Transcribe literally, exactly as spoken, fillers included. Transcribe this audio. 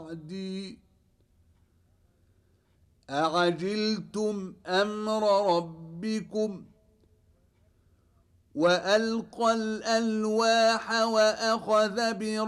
بعدي أعجلتم أمر ربكم وألقى الألواح وأخذ برأسه